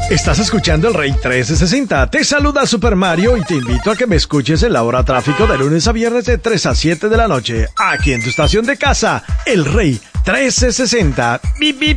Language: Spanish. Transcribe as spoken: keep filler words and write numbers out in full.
Estás escuchando el Rey trescientos sesenta. Te saluda Super Mario y te invito a que me escuches en la hora tráfico de lunes a viernes de tres a siete de la noche, aquí en tu estación de casa, el Rey trescientos sesenta. Bip, bip.